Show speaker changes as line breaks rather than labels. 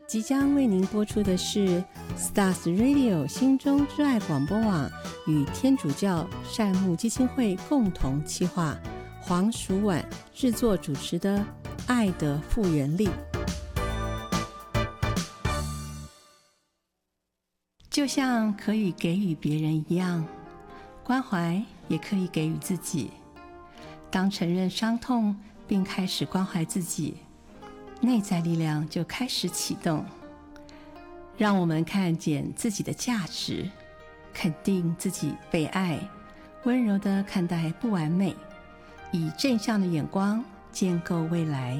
即将为您播出的是 Stars Radio 心中之爱广播网与天主教善牧基金会共同企划，黄淑婉制作主持的爱的复原力。就像可以给予别人一样，关怀也可以给予自己。当承认伤痛并开始关怀自己，内在力量就开始启动，让我们看见自己的价值，肯定自己被爱，温柔地看待不完美，以正向的眼光建构未来。